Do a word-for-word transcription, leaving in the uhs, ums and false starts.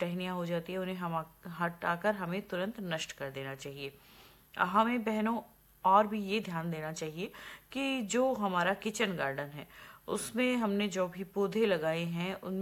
टहनियाँ हो जाती है उन्हें हम हटाकर हमें तुरंत नष्ट कर देना चाहिए। हमें बहनों और भी ये ध्यान देना चाहिए कि जो हमारा किचन गार्डन है उसमें हमने जो भी पौधे लगाए हैं उनमें